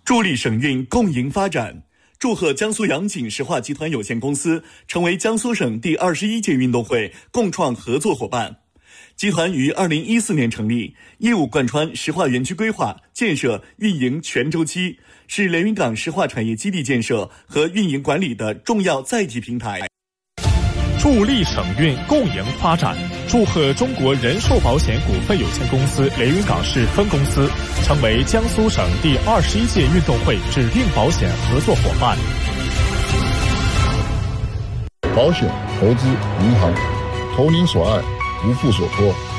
助力省运共赢发展。祝贺江苏洋锦石化集团有限公司成为江苏省第21届运动会共创合作伙伴。集团于2014年成立，业务贯穿石化园区规划、建设、运营全周期，是连云港石化产业基地建设和运营管理的重要载体平台。 助力省运共赢发展，祝贺中国人寿保险股份有限公司连云港市分公司成为江苏省第21届运动会指定保险合作伙伴。 保险、投资、银行，投您所爱，无负所托。